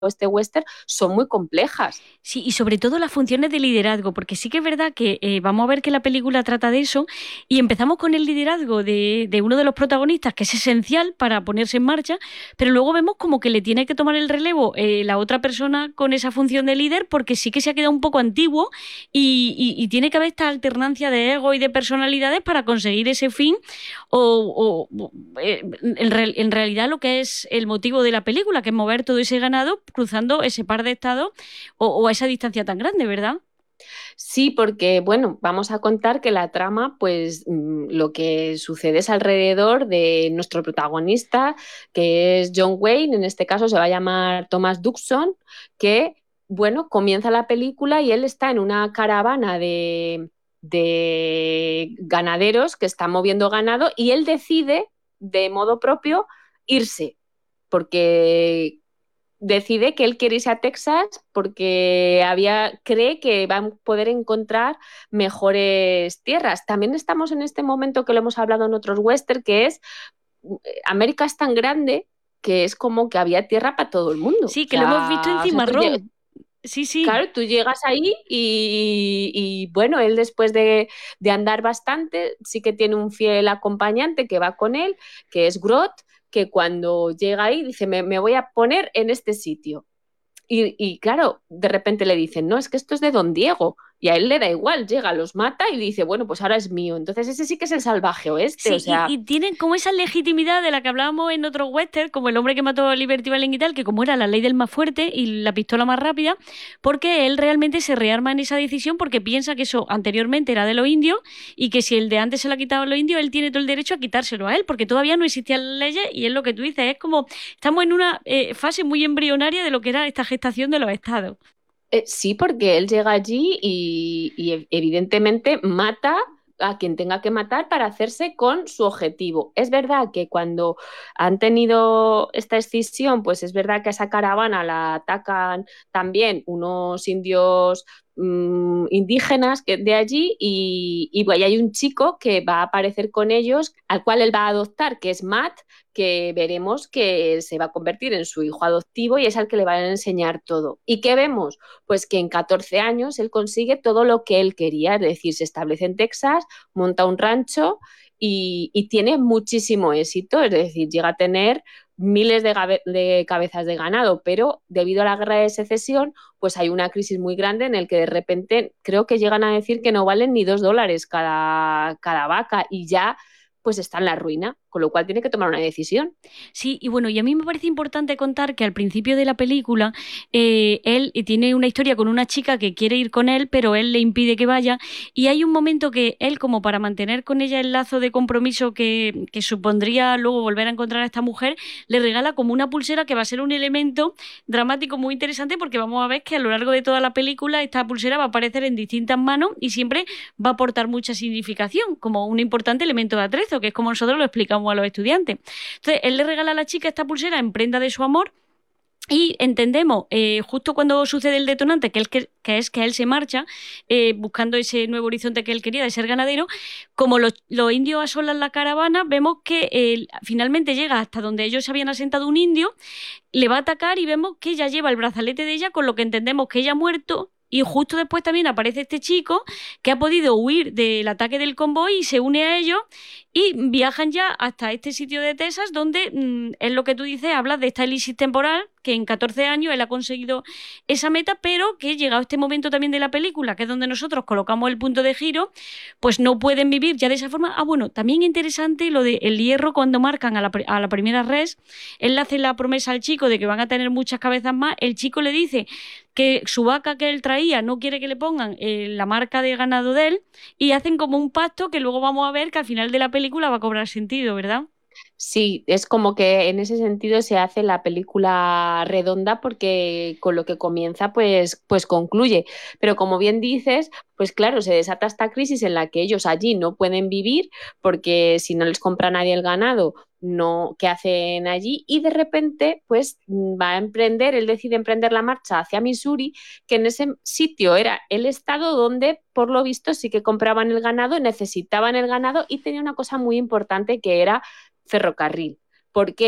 este western son muy complejas. Sí, y sobre todo las funciones de liderazgo, porque sí que es verdad que vamos a ver que la película trata de eso y empezamos con el liderazgo de uno de los protagonistas, que es esencial para ponerse en marcha, pero luego vemos como que le tiene que tomar el relevo la otra persona con esa función de líder, porque sí que se ha quedado un poco antiguo y tiene que haber esta alternancia de ego y de personalidades para conseguir ese fin en realidad lo que es el motivo de la película, que es mover todo ese ganado cruzando ese par de estados o a esa distancia tan grande, ¿verdad? Sí, porque, bueno, vamos a contar que la trama, pues lo que sucede es alrededor de nuestro protagonista, que es John Wayne, en este caso se va a llamar Thomas Dodson, que, bueno, comienza la película y él está en una caravana de ganaderos que están moviendo ganado y él decide de modo propio irse, porque decide que él quiere irse a Texas porque cree que va a poder encontrar mejores tierras. También estamos en este momento que lo hemos hablado en otros western, que es América es tan grande que es como que había tierra para todo el mundo. Sí, que lo hemos visto en O sea, Cimarrón. Sí, sí. claro, tú llegas ahí bueno, él después de andar bastante, sí que tiene un fiel acompañante que va con él, que es Grot, que cuando llega ahí dice, me voy a poner en este sitio. Claro, de repente le dicen, no, es que esto es de Don Diego. Y a él le da igual, llega, los mata y dice, bueno, pues ahora es mío. Entonces ese sí que es el salvaje oeste, o Sí, sea, y tienen como esa legitimidad de la que hablábamos en otros western, como el hombre que mató a Liberty Valance y tal, que como era la ley del más fuerte y la pistola más rápida, porque él realmente se rearma en esa decisión porque piensa que eso anteriormente era de los indios y que si el de antes se lo ha quitado a los indios, él tiene todo el derecho a quitárselo a él, porque todavía no existían las leyes y es lo que tú dices, es como estamos en una fase muy embrionaria de lo que era esta gestación de los estados. sí, porque él llega allí y evidentemente mata a quien tenga que matar para hacerse con su objetivo. Es verdad que cuando han tenido esta escisión, pues es verdad que a esa caravana la atacan también unos indios indígenas de allí y hay un chico que va a aparecer con ellos, al cual él va a adoptar, que es Matt, que veremos que se va a convertir en su hijo adoptivo y es al que le van a enseñar todo. ¿Y qué vemos? Pues que en 14 años él consigue todo lo que él quería, es decir, se establece en Texas, monta un rancho y tiene muchísimo éxito, es decir, llega a tener miles de cabezas de ganado, pero debido a la guerra de secesión, pues hay una crisis muy grande en el que de repente creo que llegan a decir que no valen ni $2 cada vaca y ya pues está en la ruina, con lo cual tiene que tomar una decisión. Sí, y bueno, y a mí me parece importante contar que al principio de la película él tiene una historia con una chica que quiere ir con él, pero él le impide que vaya, y hay un momento que él, como para mantener con ella el lazo de compromiso que supondría luego volver a encontrar a esta mujer, le regala como una pulsera que va a ser un elemento dramático muy interesante porque vamos a ver que a lo largo de toda la película esta pulsera va a aparecer en distintas manos y siempre va a aportar mucha significación, como un importante elemento de atrezo, que es como nosotros lo explicamos a los estudiantes. Entonces, él le regala a la chica esta pulsera en prenda de su amor. Y entendemos, justo cuando sucede el detonante, que es que él se marcha buscando ese nuevo horizonte que él quería de ser ganadero, como los indios asolan la caravana, vemos que finalmente llega hasta donde ellos se habían asentado un indio, le va a atacar y vemos que ella lleva el brazalete de ella, con lo que entendemos que ella ha muerto. Y justo después también aparece este chico que ha podido huir del ataque del convoy y se une a ellos y viajan ya hasta este sitio de Texas donde es lo que tú dices, hablas de esta elipsis temporal que en 14 años él ha conseguido esa meta, pero que llegado este momento también de la película, que es donde nosotros colocamos el punto de giro, pues no pueden vivir ya de esa forma. Ah, bueno, también interesante lo de el hierro cuando marcan a la primera res, él le hace la promesa al chico de que van a tener muchas cabezas más, el chico le dice que su vaca que él traía no quiere que le pongan la marca de ganado de él y hacen como un pacto que luego vamos a ver que al final de la película va a cobrar sentido, ¿verdad? Sí, es como que en ese sentido se hace la película redonda porque con lo que comienza pues concluye. Pero como bien dices, pues claro, se desata esta crisis en la que ellos allí no pueden vivir porque si no les compra nadie el ganado, no, ¿qué hacen allí? Y de repente pues va a emprender, él decide emprender la marcha hacia Missouri, que en ese sitio era el estado donde por lo visto sí que compraban el ganado, necesitaban el ganado y tenía una cosa muy importante que era ferrocarril. ¿Por qué?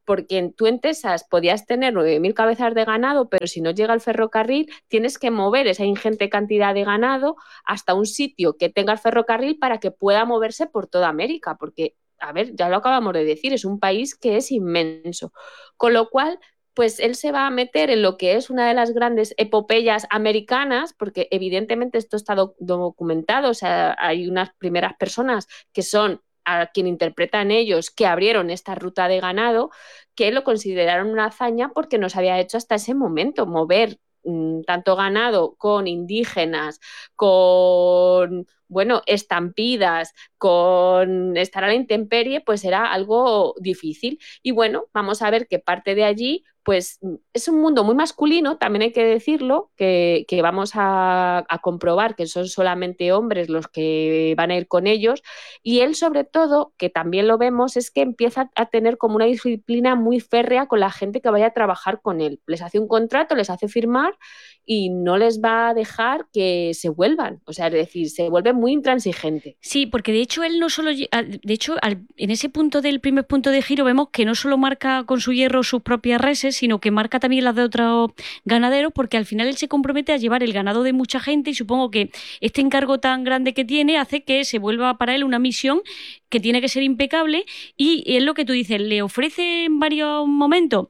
porque tú en Texas podías tener 9.000 cabezas de ganado, pero si no llega el ferrocarril, tienes que mover esa ingente cantidad de ganado hasta un sitio que tenga el ferrocarril para que pueda moverse por toda América, porque, a ver, ya lo acabamos de decir, es un país que es inmenso. Con lo cual, pues él se va a meter en lo que es una de las grandes epopeyas americanas, porque evidentemente esto está documentado, o sea, hay unas primeras personas que son a quien interpretan ellos, que abrieron esta ruta de ganado, que lo consideraron una hazaña porque no se había hecho hasta ese momento, mover tanto ganado con indígenas, con, bueno, estampidas, con estar a la intemperie, pues era algo difícil. Y bueno, vamos a ver que parte de allí, pues es un mundo muy masculino, también hay que decirlo, que vamos a comprobar que son solamente hombres los que van a ir con ellos. Y él, sobre todo, que también lo vemos, es que empieza a tener como una disciplina muy férrea con la gente que vaya a trabajar con él. Les hace un contrato, les hace firmar y no les va a dejar que se vuelvan. O sea, es decir, se vuelve muy intransigente. Sí, porque de hecho él no solo, de hecho en ese punto del primer punto de giro vemos que no solo marca con su hierro sus propias reses, sino que marca también las de otros ganaderos, porque al final él se compromete a llevar el ganado de mucha gente y supongo que este encargo tan grande que tiene hace que se vuelva para él una misión que tiene que ser impecable y es lo que tú dices, le ofrece en varios momentos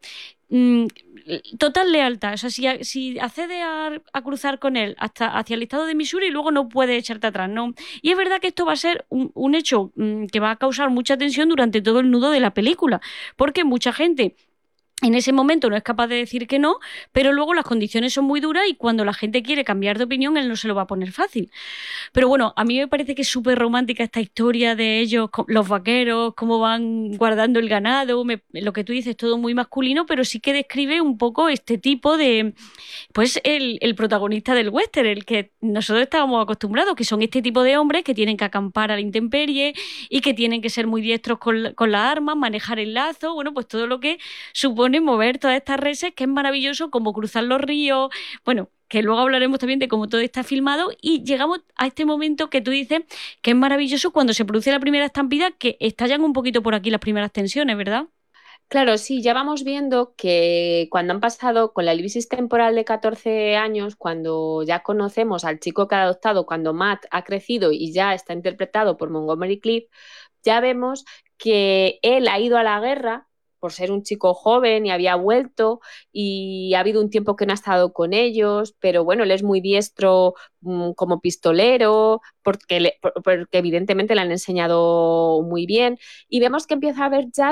total lealtad. O sea, si accede a cruzar con él hasta hacia el estado de Missouri y luego no puede echarte atrás, ¿no? Y es verdad que esto va a ser un hecho que va a causar mucha tensión durante todo el nudo de la película, porque mucha gente en ese momento no es capaz de decir que no, pero luego las condiciones son muy duras y cuando la gente quiere cambiar de opinión, él no se lo va a poner fácil. Pero bueno, a mí me parece que es súper romántica esta historia de ellos, los vaqueros, cómo van guardando el ganado, lo que tú dices, todo muy masculino, pero sí que describe un poco este tipo de, pues el protagonista del western, el que nosotros estábamos acostumbrados, que son este tipo de hombres que tienen que acampar a la intemperie y que tienen que ser muy diestros con las armas, manejar el lazo, bueno, pues todo lo que supone mover todas estas reses, que es maravilloso, como cruzar los ríos, bueno, que luego hablaremos también de cómo todo está filmado y llegamos a este momento que tú dices que es maravilloso cuando se produce la primera estampida, que estallan un poquito por aquí las primeras tensiones, ¿verdad? Claro, sí, ya vamos viendo que cuando han pasado con la elipsis temporal de 14 años, cuando ya conocemos al chico que ha adoptado, cuando Matt ha crecido y ya está interpretado por Montgomery Clift, ya vemos que él ha ido a la guerra por ser un chico joven y había vuelto y ha habido un tiempo que no ha estado con ellos, pero bueno, él es muy diestro como pistolero, porque evidentemente le han enseñado muy bien y vemos que empieza a haber ya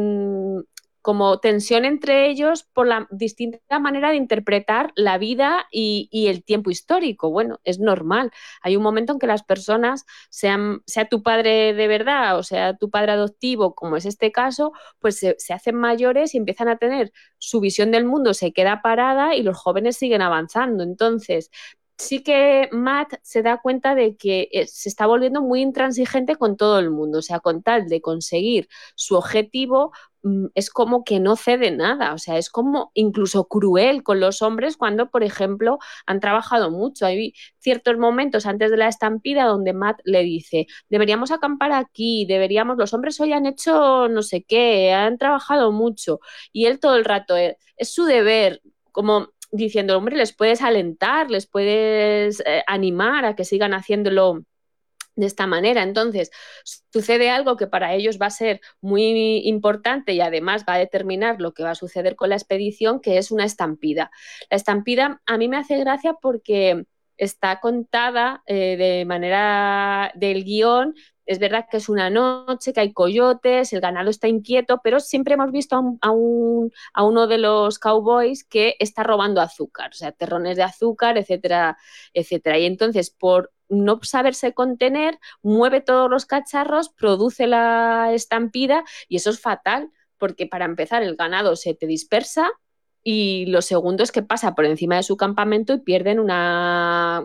como tensión entre ellos por la distinta manera de interpretar la vida y el tiempo histórico. Bueno, es normal. Hay un momento en que las personas, sea tu padre de verdad o sea tu padre adoptivo, como es este caso, pues se hacen mayores y empiezan a tener su visión del mundo, se queda parada y los jóvenes siguen avanzando. Entonces, sí que Matt se da cuenta de que se está volviendo muy intransigente con todo el mundo, o sea, con tal de conseguir su objetivo, es como que no cede nada, o sea, es como incluso cruel con los hombres cuando, por ejemplo, han trabajado mucho. Hay ciertos momentos antes de la estampida donde Matt le dice, deberíamos acampar aquí, los hombres hoy han hecho no sé qué, han trabajado mucho, y él todo el rato, es su deber, como diciendo, hombre, les puedes alentar, les puedes animar a que sigan haciéndolo de esta manera. Entonces, sucede algo que para ellos va a ser muy importante y además va a determinar lo que va a suceder con la expedición, que es una estampida. La estampida a mí me hace gracia porque está contada de manera del guión. Es verdad que es una noche, que hay coyotes, el ganado está inquieto, pero siempre hemos visto a uno de los cowboys que está robando azúcar, o sea, terrones de azúcar, etcétera, etcétera. Y entonces, por no saberse contener, mueve todos los cacharros, produce la estampida y eso es fatal, porque para empezar el ganado se te dispersa y lo segundo es que pasa por encima de su campamento y pierden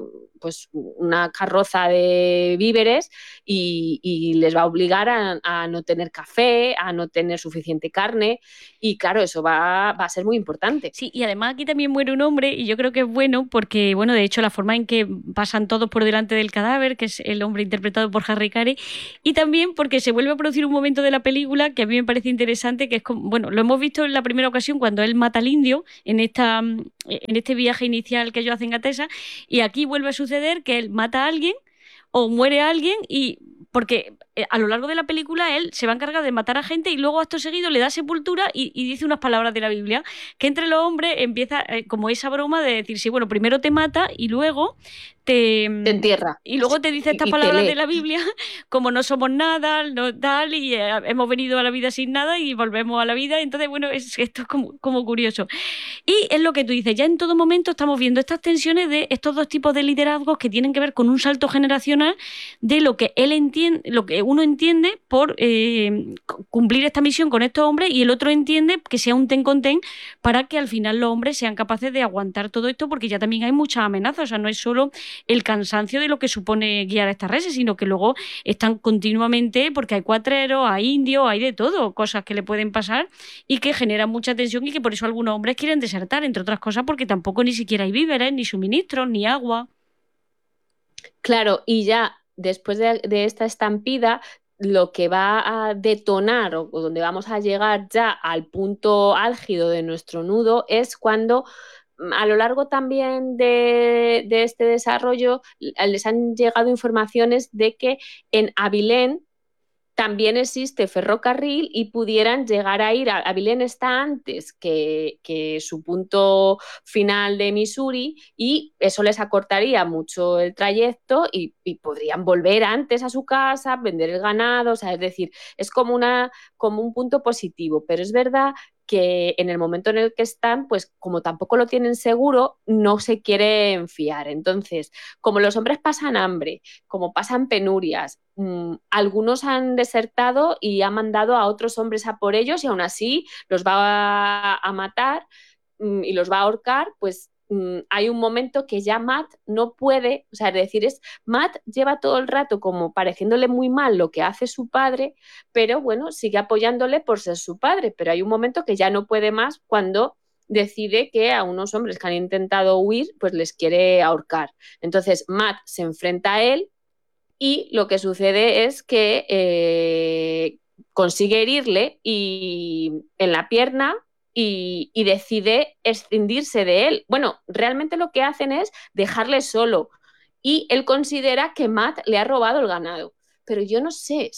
pues una carroza de víveres y les va a obligar a no tener café, a no tener suficiente carne y claro, eso va a ser muy importante. Sí, y además aquí también muere un hombre y yo creo que es bueno porque, bueno, de hecho la forma en que pasan todos por delante del cadáver, que es el hombre interpretado por Harry Carey, y también porque se vuelve a producir un momento de la película que a mí me parece interesante, que es como, bueno, lo hemos visto en la primera ocasión cuando él mata al indio en este viaje inicial que ellos hacen a Tessa, y aquí vuelve a suceder que él mata a alguien o muere a alguien y porque a lo largo de la película él se va a encargar de matar a gente y luego acto seguido le da sepultura y dice unas palabras de la Biblia que entre los hombres empieza como esa broma de decir, sí, bueno, primero te mata y luego Te entierra y luego te dice estas y te palabras de lee. la Biblia como no somos nada, no tal, y hemos venido a la vida sin nada y volvemos a la vida. Entonces, bueno, esto es como curioso. Y es lo que tú dices, ya en todo momento estamos viendo estas tensiones de estos dos tipos de liderazgos que tienen que ver con un salto generacional de lo que él entiende, lo que uno entiende por cumplir esta misión con estos hombres y el otro entiende que sea un ten con ten para que al final los hombres sean capaces de aguantar todo esto porque ya también hay muchas amenazas, o sea, no es solo el cansancio de lo que supone guiar a estas reses, sino que luego están continuamente, porque hay cuatreros, hay indios, hay de todo, cosas que le pueden pasar y que generan mucha tensión y que por eso algunos hombres quieren desertar, entre otras cosas porque tampoco ni siquiera hay víveres, ni suministros, ni agua. Claro, y ya después de esta estampida, lo que va a detonar o donde vamos a llegar ya al punto álgido de nuestro nudo es cuando a lo largo también de este desarrollo les han llegado informaciones de que en Abilene también existe ferrocarril y pudieran llegar a ir. Abilene está antes que su punto final de Missouri y eso les acortaría mucho el trayecto y podrían volver antes a su casa, vender el ganado, o sea, es decir, es como un punto positivo, pero es verdad que en el momento en el que están, pues como tampoco lo tienen seguro, no se quieren fiar. Entonces, como los hombres pasan hambre, como pasan penurias, algunos han desertado y han mandado a otros hombres a por ellos y aún así los va a matar y los va a ahorcar, pues hay un momento que ya Matt no puede, o sea, es decir, Matt lleva todo el rato como pareciéndole muy mal lo que hace su padre, pero bueno, sigue apoyándole por ser su padre, pero hay un momento que ya no puede más cuando decide que a unos hombres que han intentado huir, pues les quiere ahorcar. Entonces Matt se enfrenta a él y lo que sucede es que consigue herirle en la pierna y decide escindirse de él. Bueno, realmente lo que hacen es dejarle solo y él considera que Matt le ha robado el ganado. Pero yo no sé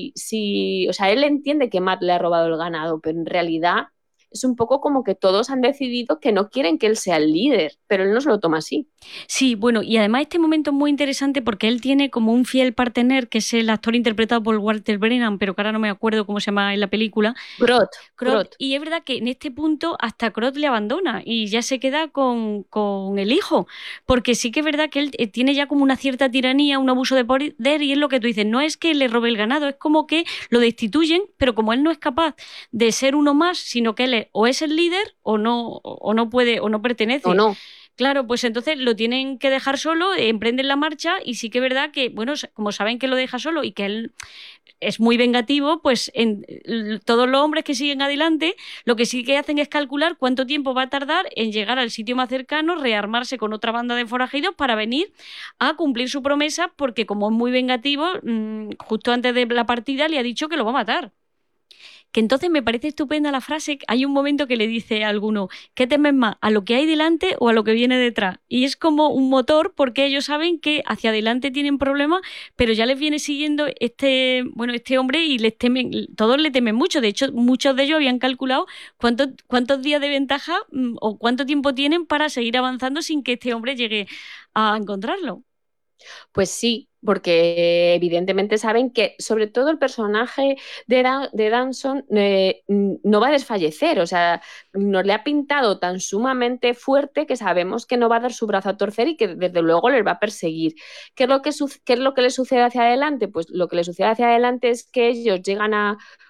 o sea, él entiende que Matt le ha robado el ganado, pero en realidad es un poco como que todos han decidido que no quieren que él sea el líder, pero él no se lo toma así. Sí, bueno, y además este momento es muy interesante porque él tiene como un fiel partener, que es el actor interpretado por Walter Brennan, pero que ahora no me acuerdo cómo se llama en la película. Crot, y es verdad que en este punto hasta Crot le abandona y ya se queda con el hijo, porque sí que es verdad que él tiene ya como una cierta tiranía, un abuso de poder y es lo que tú dices, no es que le robe el ganado, es como que lo destituyen, pero como él no es capaz de ser uno más, sino que él o es el líder o no puede o no pertenece. O no. Claro, pues entonces lo tienen que dejar solo, emprenden la marcha y sí que es verdad que, bueno, como saben que lo deja solo y que él es muy vengativo, pues todos los hombres que siguen adelante lo que sí que hacen es calcular cuánto tiempo va a tardar en llegar al sitio más cercano, rearmarse con otra banda de forajidos para venir a cumplir su promesa porque como es muy vengativo, justo antes de la partida le ha dicho que lo va a matar. Que entonces me parece estupenda la frase, hay un momento que le dice a alguno, ¿qué temes más, a lo que hay delante o a lo que viene detrás? Y es como un motor porque ellos saben que hacia adelante tienen problemas, pero ya les viene siguiendo este hombre y les temen, todos le temen mucho. De hecho, muchos de ellos habían calculado cuántos días de ventaja o cuánto tiempo tienen para seguir avanzando sin que este hombre llegue a encontrarlo. Pues sí, porque evidentemente saben que sobre todo el personaje de Danson no va a desfallecer, o sea, nos le ha pintado tan sumamente fuerte que sabemos que no va a dar su brazo a torcer y que desde luego les va a perseguir. ¿Qué es lo que le sucede hacia adelante? Pues lo que le sucede hacia adelante es que ellos llegan a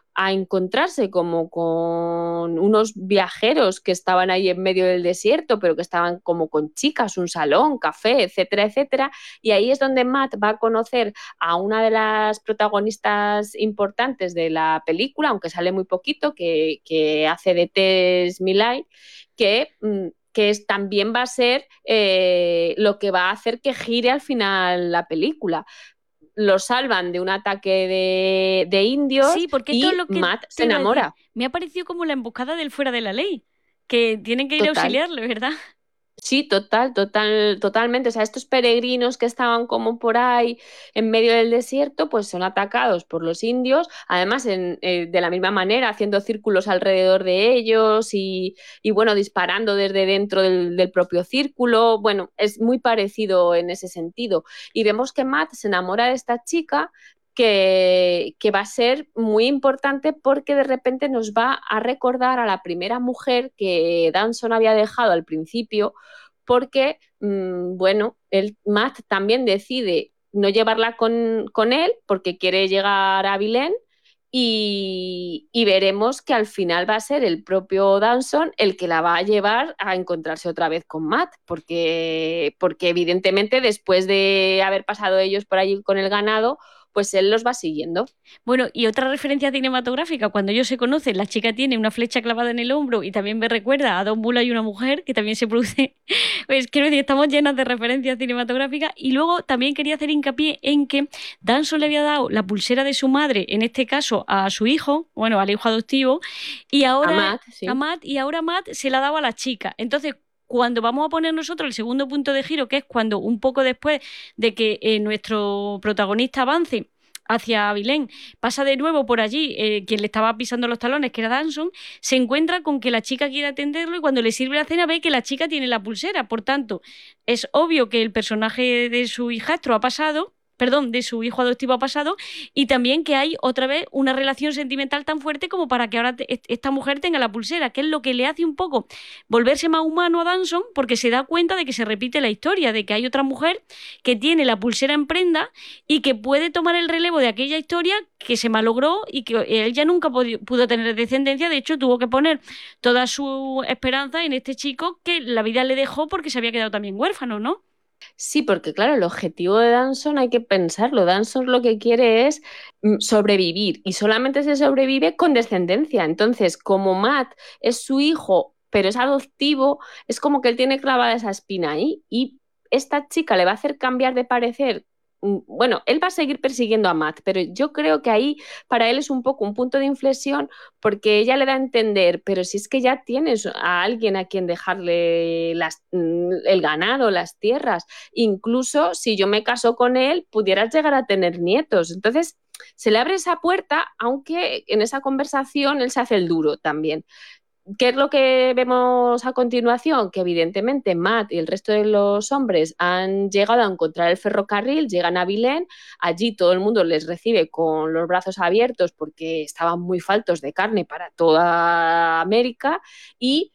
a encontrarse como con unos viajeros que estaban ahí en medio del desierto, pero que estaban como con chicas, un salón, café, etcétera, etcétera. Y ahí es donde Matt va a conocer a una de las protagonistas importantes de la película, aunque sale muy poquito, que hace de Tess Milay, también va a ser lo que va a hacer que gire al final la película. Lo salvan de un ataque de indios Sí, porque esto es y lo que Matt te se iba a decir. enamora. Me ha parecido como la emboscada del fuera de la ley, que tienen que ir a Total. auxiliarle, ¿verdad? Sí, totalmente. O sea, estos peregrinos que estaban como por ahí en medio del desierto, pues son atacados por los indios, además de la misma manera, haciendo círculos alrededor de ellos y bueno, disparando desde dentro del propio círculo. Bueno, es muy parecido en ese sentido. Y vemos que Matt se enamora de esta chica que va a ser muy importante porque de repente nos va a recordar a la primera mujer que Danson había dejado al principio porque, bueno, Matt también decide no llevarla con él porque quiere llegar a Vilén y veremos que al final va a ser el propio Danson el que la va a llevar a encontrarse otra vez con Matt, porque evidentemente después de haber pasado ellos por allí con el ganado, pues él los va siguiendo. Bueno, y otra referencia cinematográfica, cuando ellos se conocen, la chica tiene una flecha clavada en el hombro y también me recuerda a dos mulas y una mujer, que también se produce. Pues quiero decir, estamos llenas de referencias cinematográficas. Y luego también quería hacer hincapié en que Danson le había dado la pulsera de su madre, en este caso a su hijo, bueno, al hijo adoptivo, y A ahora Matt, a sí. Matt, y ahora Matt se la ha dado a la chica. Entonces, cuando vamos a poner nosotros el segundo punto de giro, que es cuando un poco después de que nuestro protagonista avance hacia Vilén, pasa de nuevo por allí, quien le estaba pisando los talones, que era Danson, se encuentra con que la chica quiere atenderlo y cuando le sirve la cena ve que la chica tiene la pulsera. Por tanto, es obvio que el personaje de su hijastro ha pasado, perdón, de su hijo adoptivo ha pasado, y también que hay otra vez una relación sentimental tan fuerte como para que ahora esta mujer tenga la pulsera, que es lo que le hace un poco volverse más humano a Danson, porque se da cuenta de que se repite la historia, de que hay otra mujer que tiene la pulsera en prenda y que puede tomar el relevo de aquella historia que se malogró y que él ya nunca pudo tener descendencia. De hecho, tuvo que poner toda su esperanza en este chico que la vida le dejó porque se había quedado también huérfano, ¿no? Sí, porque claro, el objetivo de Danson hay que pensarlo. Danson lo que quiere es sobrevivir y solamente se sobrevive con descendencia. Entonces, como Matt es su hijo, pero es adoptivo, es como que él tiene clavada esa espina ahí y esta chica le va a hacer cambiar de parecer. Bueno, él va a seguir persiguiendo a Matt, pero yo creo que ahí para él es un poco un punto de inflexión porque ella le da a entender, pero si es que ya tienes a alguien a quien dejarle el ganado, las tierras, incluso si yo me caso con él, pudieras llegar a tener nietos. Entonces, se le abre esa puerta, aunque en esa conversación él se hace el duro también. ¿Qué es lo que vemos a continuación? Que evidentemente Matt y el resto de los hombres han llegado a encontrar el ferrocarril, llegan a Vilén, allí todo el mundo les recibe con los brazos abiertos porque estaban muy faltos de carne para toda América y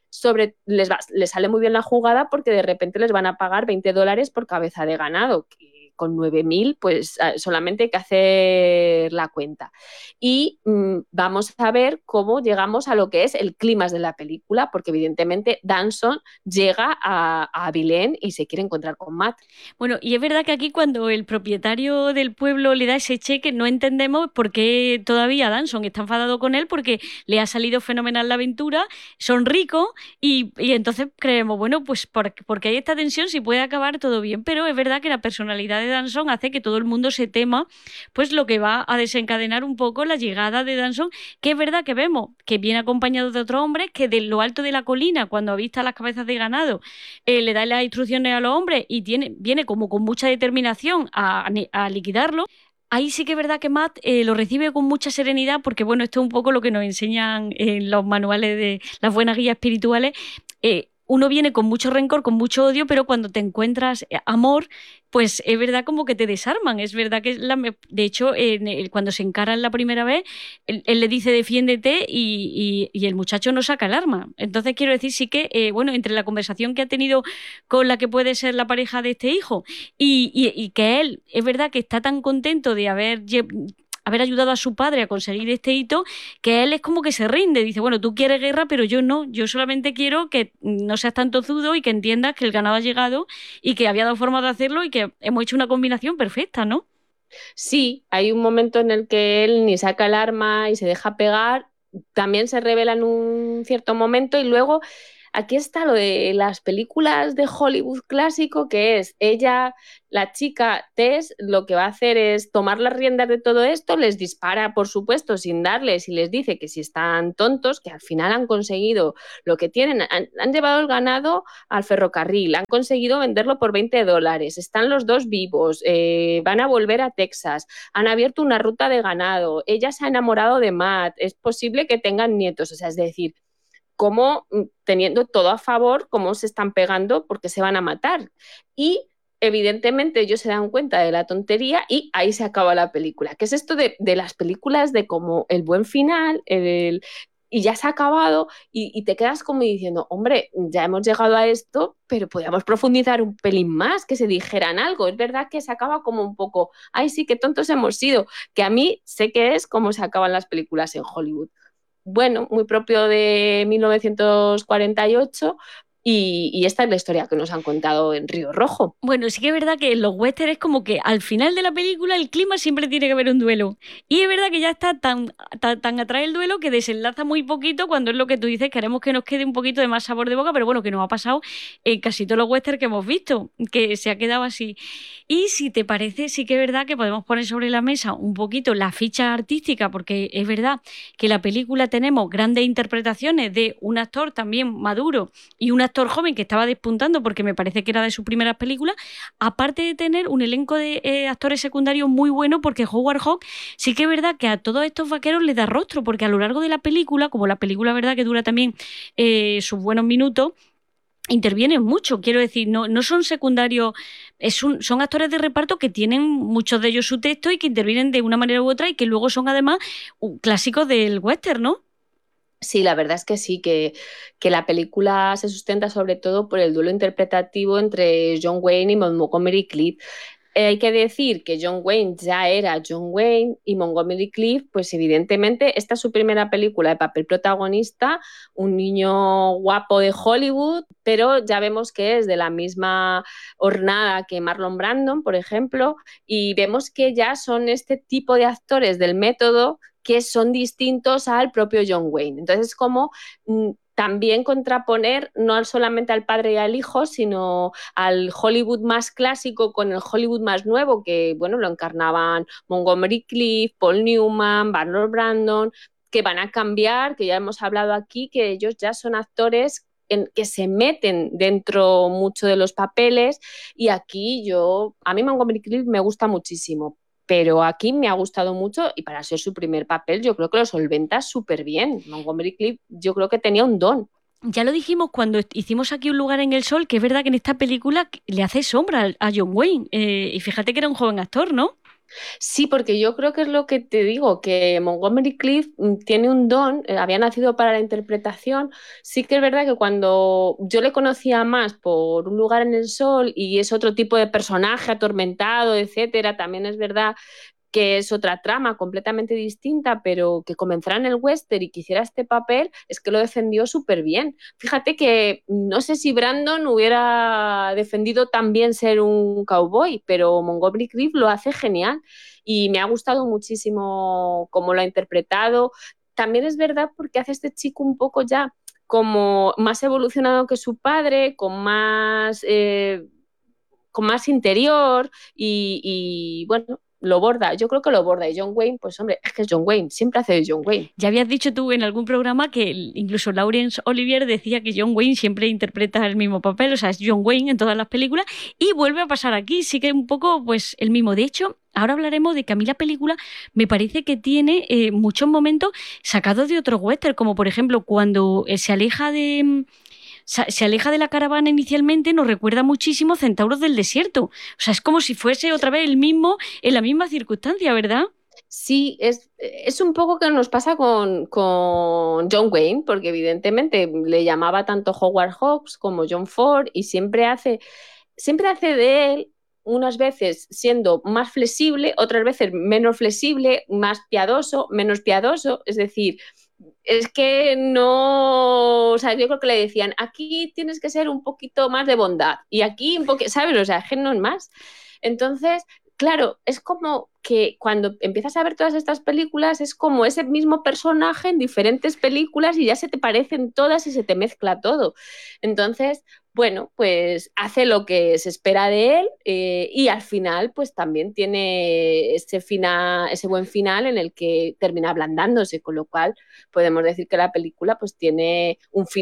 les sale muy bien la jugada porque de repente les van a pagar $20 por cabeza de ganado, que con 9.000 pues solamente hay que hacer la cuenta. Y vamos a ver cómo llegamos a lo que es el clímax de la película, porque evidentemente Danson llega a Vilén y se quiere encontrar con Matt. Bueno, y es verdad que aquí cuando el propietario del pueblo le da ese cheque, no entendemos por qué todavía Danson está enfadado con él, porque le ha salido fenomenal la aventura, son ricos y entonces creemos, bueno, pues porque hay esta tensión si puede acabar todo bien, pero es verdad que la personalidad de Danson hace que todo el mundo se tema, pues lo que va a desencadenar un poco la llegada de Danson, que es verdad que vemos que viene acompañado de otro hombre, que de lo alto de la colina, cuando avista las cabezas de ganado, le da las instrucciones a los hombres y viene como con mucha determinación a liquidarlo. Ahí sí que es verdad que Matt lo recibe con mucha serenidad porque, bueno, esto es un poco lo que nos enseñan en los manuales de las buenas guías espirituales. Uno viene con mucho rencor, con mucho odio, pero cuando te encuentras amor, pues es verdad como que te desarman. Es verdad que de hecho, cuando se encaran la primera vez, él le dice defiéndete y el muchacho no saca el arma. Entonces quiero decir, sí que, bueno, entre la conversación que ha tenido con la que puede ser la pareja de este hijo y que él, es verdad que está tan contento de haber haber ayudado a su padre a conseguir este hito, que él es como que se rinde, dice, bueno, tú quieres guerra, pero yo no, yo solamente quiero que no seas tan tozudo y que entiendas que el ganado ha llegado y que había dos formas de hacerlo y que hemos hecho una combinación perfecta, ¿no? Sí, hay un momento en el que él ni saca el arma y se deja pegar, también se revela en un cierto momento y luego aquí está lo de las películas de Hollywood clásico, que es ella, la chica Tess, lo que va a hacer es tomar las riendas de todo esto, les dispara, por supuesto, sin darles y les dice que si están tontos, que al final han conseguido lo que tienen, han llevado el ganado al ferrocarril, han conseguido venderlo por $20, están los dos vivos, van a volver a Texas, han abierto una ruta de ganado, ella se ha enamorado de Matt, es posible que tengan nietos, o sea, es decir, cómo teniendo todo a favor, cómo se están pegando porque se van a matar. Y evidentemente ellos se dan cuenta de la tontería y ahí se acaba la película. ¿Qué es esto de las películas de como el buen final, y ya se ha acabado y te quedas como diciendo, hombre, ya hemos llegado a esto, pero podríamos profundizar un pelín más, que se dijeran algo. Es verdad que se acaba como un poco, ay, sí, qué tontos hemos sido, que a mí sé que es como se acaban las películas en Hollywood. Bueno, muy propio de 1948 y esta es la historia que nos han contado en Río Rojo. Bueno, sí que es verdad que en los westerns es como que al final de la película el clima siempre tiene que haber un duelo. Y es verdad que ya está tan atrás el duelo que desenlaza muy poquito cuando es lo que tú dices, queremos que nos quede un poquito de más sabor de boca, pero bueno, que nos ha pasado en casi todos los westerns que hemos visto, que se ha quedado así. Y si te parece, sí que es verdad que podemos poner sobre la mesa un poquito la ficha artística, porque es verdad que en la película tenemos grandes interpretaciones de un actor también maduro y un actor joven que estaba despuntando porque me parece que era de sus primeras películas, aparte de tener un elenco de actores secundarios muy bueno, porque Howard Hawks sí que es verdad que a todos estos vaqueros les da rostro, porque a lo largo de la película, como la película verdad que dura también sus buenos minutos, intervienen mucho, quiero decir, no son secundarios, son actores de reparto que tienen muchos de ellos su texto y que intervienen de una manera u otra y que luego son además clásicos del western, ¿no? Sí, la verdad es que sí, que la película se sustenta sobre todo por el duelo interpretativo entre John Wayne y Montgomery Clift. Hay que decir que John Wayne ya era John Wayne y Montgomery Clift, pues evidentemente, esta es su primera película de papel protagonista, un niño guapo de Hollywood, pero ya vemos que es de la misma hornada que Marlon Brandon, por ejemplo, y vemos que ya son este tipo de actores del método que son distintos al propio John Wayne. Entonces, como también contraponer no solamente al padre y al hijo, sino al Hollywood más clásico con el Hollywood más nuevo, que bueno, lo encarnaban Montgomery Clift, Paul Newman, Marlon Brandon, que van a cambiar, que ya hemos hablado aquí, que ellos ya son actores que se meten dentro mucho de los papeles y aquí a mí Montgomery Clift me gusta muchísimo, pero aquí me ha gustado mucho y para ser su primer papel yo creo que lo solventa súper bien. Montgomery Clift yo creo que tenía un don. Ya lo dijimos cuando hicimos aquí Un lugar en el sol, que es verdad que en esta película le hace sombra a John Wayne. Y fíjate que era un joven actor, ¿no? Sí, porque yo creo que es lo que te digo, que Montgomery Clift tiene un don, había nacido para la interpretación. Sí que es verdad que cuando yo le conocía más por Un lugar en el sol y es otro tipo de personaje atormentado, etcétera, también es verdad que es otra trama completamente distinta, pero que comenzara en el western y que hiciera este papel, es que lo defendió súper bien. Fíjate que no sé si Brandon hubiera defendido también ser un cowboy, pero Montgomery Clift lo hace genial y me ha gustado muchísimo cómo lo ha interpretado. También es verdad porque hace este chico un poco ya como más evolucionado que su padre, con más interior y bueno, lo borda, yo creo que lo borda. Y John Wayne, pues hombre, es que es John Wayne, siempre hace de John Wayne. Ya habías dicho tú en algún programa que incluso Laurence Olivier decía que John Wayne siempre interpreta el mismo papel, o sea, es John Wayne en todas las películas y vuelve a pasar aquí, sí que un poco pues el mismo. De hecho, ahora hablaremos de que a mí la película me parece que tiene muchos momentos sacados de otros western, como por ejemplo cuando se aleja de la caravana inicialmente, nos recuerda muchísimo Centauros del Desierto. O sea, es como si fuese otra vez el mismo, en la misma circunstancia, ¿verdad? Sí, es un poco que nos pasa con John Wayne, porque evidentemente le llamaba tanto Howard Hawks como John Ford y siempre hace de él unas veces siendo más flexible, otras veces menos flexible, más piadoso, menos piadoso, es decir, es que no, o sea, yo creo que le decían, aquí tienes que ser un poquito más de bondad y aquí un poquito, ¿sabes? O sea, que no es más. Entonces, claro, es como que cuando empiezas a ver todas estas películas es como ese mismo personaje en diferentes películas y ya se te parecen todas y se te mezcla todo. Entonces, bueno, pues hace lo que se espera de él y al final pues también tiene ese buen final en el que termina ablandándose, con lo cual podemos decir que la película pues tiene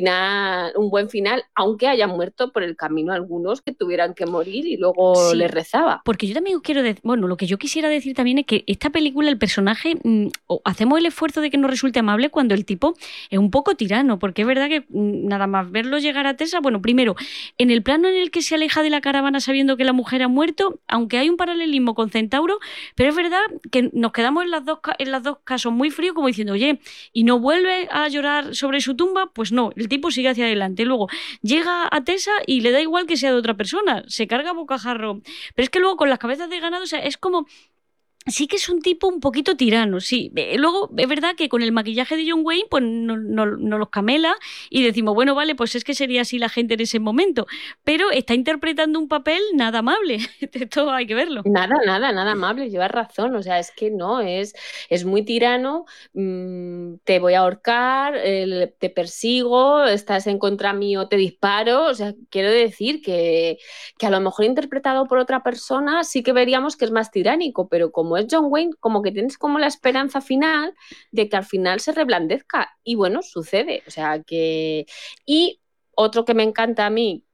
un buen final, aunque hayan muerto por el camino algunos que tuvieran que morir y luego les Sí, rezaba. porque yo también quiero decir, bueno, lo que yo quisiera decir también es que esta película, el personaje, hacemos el esfuerzo de que nos resulte amable cuando el tipo es un poco tirano, porque es verdad que nada más verlo llegar a Tessa, bueno, primero, en el plano en el que se aleja de la caravana sabiendo que la mujer ha muerto, aunque hay un paralelismo con Centauro, pero es verdad que nos quedamos en las dos casos muy fríos, como diciendo, oye, ¿y no vuelve a llorar sobre su tumba? Pues no, el tipo sigue hacia adelante. Luego llega a Tessa y le da igual que sea de otra persona, se carga a bocajarro. Pero es que luego con las cabezas de ganado, o sea, es como sí que es un tipo un poquito tirano, sí. Luego es verdad que con el maquillaje de John Wayne pues no los camela y decimos, bueno, vale, pues es que sería así la gente en ese momento, pero está interpretando un papel nada amable. Esto hay que verlo. Nada amable, llevas razón, o sea, es que no, es muy tirano, te voy a ahorcar, te persigo, estás en contra mío, te disparo, o sea, quiero decir que a lo mejor interpretado por otra persona sí que veríamos que es más tiránico, pero como es John Wayne, como que tienes como la esperanza final de que al final se reblandezca, y bueno, sucede, o sea, que... Y otro que me encanta a mí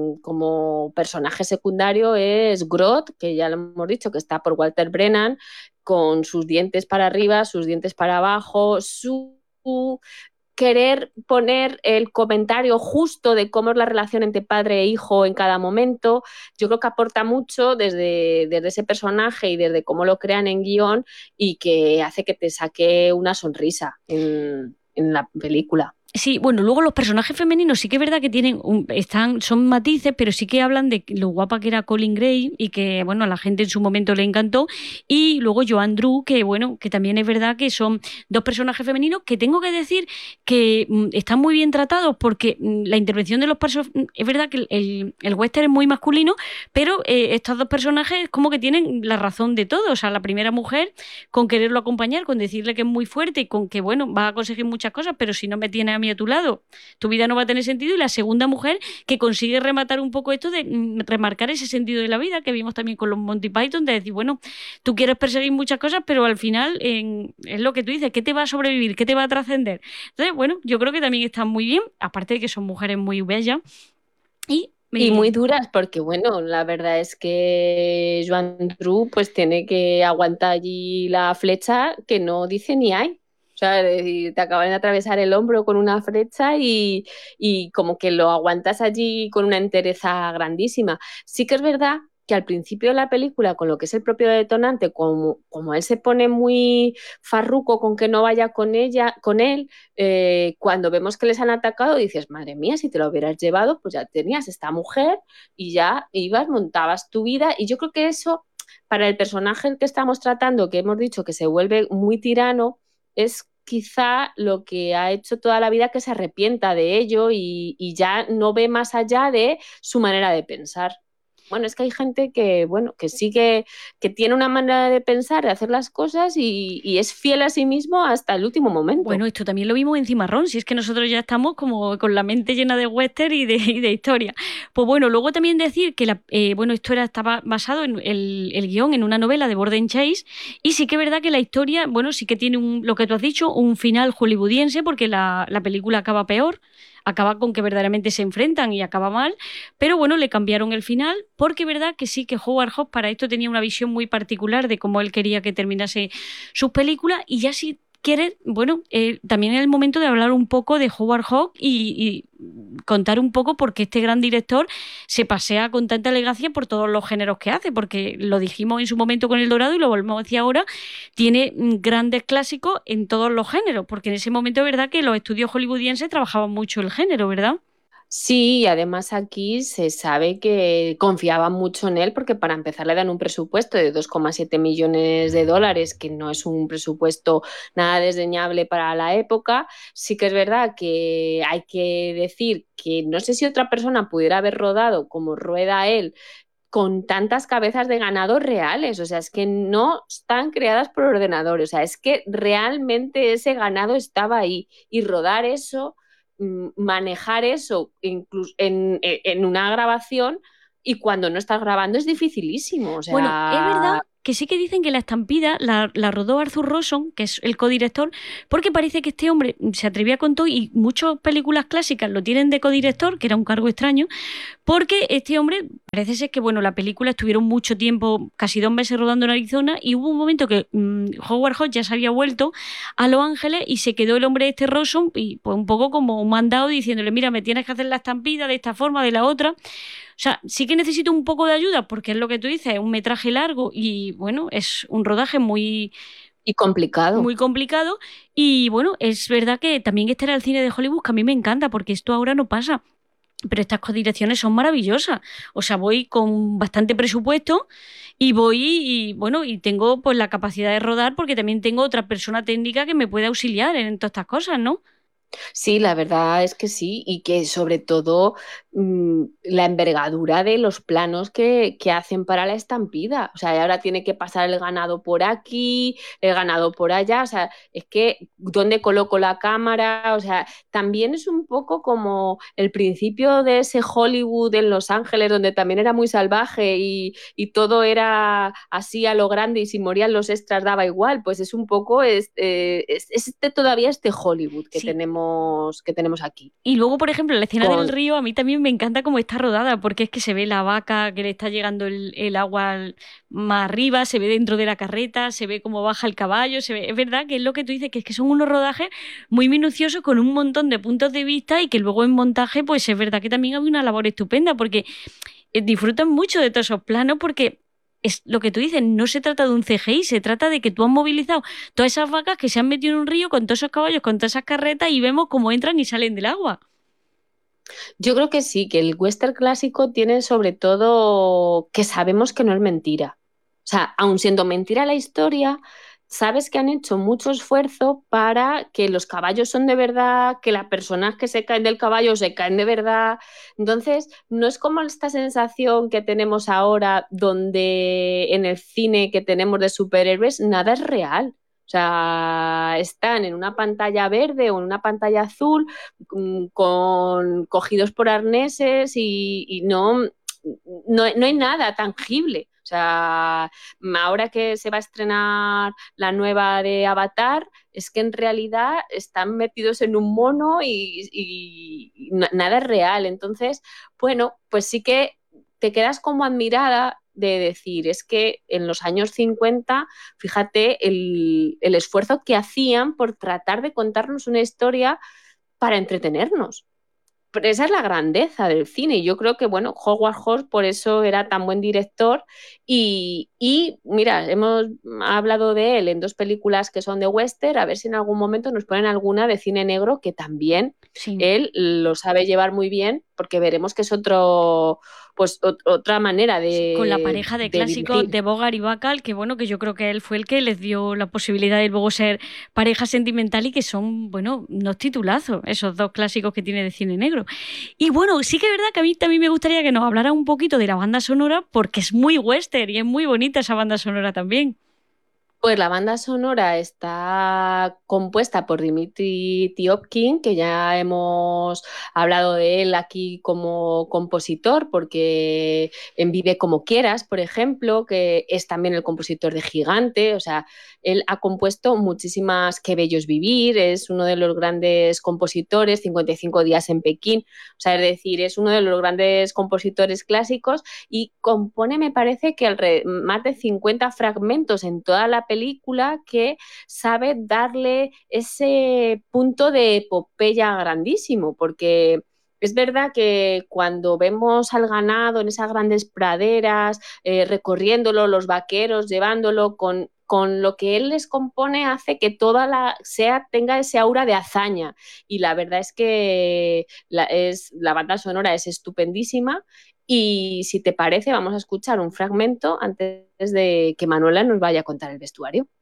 como personaje secundario es Grodd, que ya lo hemos dicho, que está por Walter Brennan, con sus dientes para arriba, sus dientes para abajo, su querer poner el comentario justo de cómo es la relación entre padre e hijo en cada momento. Yo creo que aporta mucho desde ese personaje y desde cómo lo crean en guión y que hace que te saque una sonrisa en la película. Sí, bueno, luego los personajes femeninos sí que es verdad que son matices, pero sí que hablan de lo guapa que era Colin Gray y que, bueno, a la gente en su momento le encantó. Y luego Joan Drew, que, bueno, que también es verdad que son dos personajes femeninos que tengo que decir que están muy bien tratados porque la intervención de los personajes, es verdad que el western es muy masculino, pero estos dos personajes como que tienen la razón de todo. O sea, la primera mujer con quererlo acompañar, con decirle que es muy fuerte y con que, bueno, va a conseguir muchas cosas, pero si no me tiene a mí a tu lado, tu vida no va a tener sentido. Y la segunda mujer que consigue rematar un poco esto de remarcar ese sentido de la vida que vimos también con los Monty Python, de decir, bueno, tú quieres perseguir muchas cosas, pero al final es lo que tú dices, ¿qué te va a sobrevivir? ¿Qué te va a trascender? Entonces, bueno, yo creo que también están muy bien, aparte de que son mujeres muy bellas y... Y muy duras, porque bueno, la verdad es que Joan Drew pues tiene que aguantar allí la flecha que no dice ni hay. O sea, es decir, te acaban de atravesar el hombro con una flecha y como que lo aguantas allí con una entereza grandísima. Sí que es verdad que al principio de la película, con lo que es el propio detonante, como él se pone muy farruco con que no vaya con él, cuando vemos que les han atacado, dices, madre mía, si te lo hubieras llevado, pues ya tenías esta mujer y ya ibas, montabas tu vida. Y yo creo que eso, para el personaje que estamos tratando, que hemos dicho que se vuelve muy tirano, es quizá lo que ha hecho toda la vida que se arrepienta de ello y ya no ve más allá de su manera de pensar. Bueno, es que hay gente que, bueno, que sí que tiene una manera de pensar, de hacer las cosas y es fiel a sí mismo hasta el último Bueno, momento. esto también lo vimos en Cimarrón, si es que nosotros ya estamos como con la mente llena de western y de historia. Pues bueno, luego también decir que bueno, estaba basado en el guión en una novela de Borden Chase y sí que es verdad que la historia, bueno, sí que tiene lo que tú has dicho, un final hollywoodiense porque la película acaba peor, acaba con que verdaderamente se enfrentan y acaba mal, pero bueno, le cambiaron el final porque es verdad que sí que Howard Hawks para esto tenía una visión muy particular de cómo él quería que terminase sus películas y ya sí quiere, bueno, también es el momento de hablar un poco de Howard Hawks y contar un poco por qué este gran director se pasea con tanta elegancia por todos los géneros que hace, porque lo dijimos en su momento con El Dorado y lo volvemos a decir ahora, tiene grandes clásicos en todos los géneros, porque en ese momento es verdad que los estudios hollywoodienses trabajaban mucho el género, ¿verdad? Sí, y además aquí se sabe que confiaban mucho en él porque para empezar le dan un presupuesto de 2,7 millones de dólares, que no es un presupuesto nada desdeñable para la época. Sí que es verdad que hay que decir que no sé si otra persona pudiera haber rodado como rueda él con tantas cabezas de ganado reales, o sea, es que no están creadas por ordenador, o sea, es que realmente ese ganado estaba ahí y rodar eso, manejar eso incluso en una grabación y cuando no estás grabando es dificilísimo, o Bueno, es verdad sea, que sí que dicen que la estampida la rodó Arthur Rawson, que es el codirector, porque parece que este hombre se atrevía con todo y muchas películas clásicas lo tienen de codirector, que era un cargo extraño, porque este hombre parece ser que, bueno, la película estuvieron mucho tiempo, casi 2 meses rodando en Arizona, y hubo un momento que Howard Hawks ya se había vuelto a Los Ángeles y se quedó el hombre este Rawson y pues un poco como un mandado diciéndole, mira, me tienes que hacer la estampida de esta forma, de la otra. O sea, sí que necesito un poco de ayuda porque es lo que tú dices, es un metraje largo y bueno, es un rodaje muy, y complicado. muy complicado. Y bueno, es verdad que también este era el cine de Hollywood que a mí me encanta porque esto ahora no pasa. Pero estas codirecciones son maravillosas. O sea, voy con bastante presupuesto y voy y bueno, y tengo pues la capacidad de rodar porque también tengo otra persona técnica que me puede auxiliar en todas estas cosas, ¿no? Sí, la verdad es que sí, y que sobre todo la envergadura de los planos que hacen para la estampida. O sea, y ahora tiene que pasar el ganado por aquí, el ganado por allá. O sea, es que dónde coloco la cámara. O sea, también es un poco como el principio de ese Hollywood en Los Ángeles, donde también era muy salvaje y todo era así a lo grande y si morían los extras daba igual. Pues es un poco todavía este Hollywood Sí. que tenemos aquí. Y luego, por ejemplo, la escena del Con, río, a mí también me encanta cómo está rodada, porque es que se ve la vaca que le está llegando el agua más arriba, se ve dentro de la carreta, se ve cómo baja el caballo, se ve, es verdad que es lo que tú dices, que es que son unos rodajes muy minuciosos con un montón de puntos de vista y que luego en montaje, pues es verdad que también hay una labor estupenda, porque disfrutan mucho de todos esos planos, porque es lo que tú dices, no se trata de un CGI, se trata de que tú has movilizado todas esas vacas que se han metido en un río con todos esos caballos, con todas esas carretas y vemos cómo entran y salen del agua. yo creo que sí, que el western clásico tiene sobre todo que sabemos que no es mentira. O sea, aun siendo mentira la historia, sabes que han hecho mucho esfuerzo para que los caballos son de verdad, que las personas que se caen del caballo se caen de verdad. Entonces, no es como esta sensación que tenemos ahora, donde en el cine que tenemos de superhéroes, nada es real. O sea, están en una pantalla verde o en una pantalla azul cogidos por arneses y no hay nada tangible. O sea, ahora que se va a estrenar la nueva de Avatar, es que en realidad están metidos en un mono y nada es real. Entonces, bueno, pues sí que te quedas como admirada de decir, es que en los años 50, fíjate el esfuerzo que hacían por tratar de contarnos una historia para entretenernos. Pero esa es la grandeza del cine. Y yo creo que, bueno, Howard Hawks por eso era tan buen director. Mira, hemos hablado de él en dos películas que son de western. A ver si en algún momento nos ponen alguna de cine negro que también Sí. él lo sabe llevar muy bien, porque veremos que es otra manera Sí, con la pareja de de clásicos dirigir. de Bogart y Bacall, que bueno, que yo creo que él fue el que les dio la posibilidad de luego ser pareja sentimental y que son, bueno, unos titulazos, esos dos clásicos que tiene de cine negro. Y bueno, sí que es verdad que a mí también me gustaría que nos hablara un poquito de la banda sonora, porque es muy western y es muy bonita esa banda sonora también. Pues la banda sonora está compuesta por Dimitri Tiomkin, que ya hemos hablado de él aquí como compositor, porque en Vive como quieras, por ejemplo, que es también el compositor de Gigante. O sea, él ha compuesto muchísimas Qué bello es vivir, es uno de los grandes compositores, 55 días en Pekín. O sea, es decir, es uno de los grandes compositores clásicos y compone, me parece que más de 50 fragmentos en toda la película, que sabe darle ese punto de epopeya grandísimo, porque es verdad que cuando vemos al ganado en esas grandes praderas, recorriéndolo, los vaqueros llevándolo con lo que él les compone hace que toda tenga ese aura de hazaña. Y la verdad es que la banda sonora es estupendísima. Y si te parece, vamos a escuchar un fragmento antes de que Manuela nos vaya a contar el vestuario.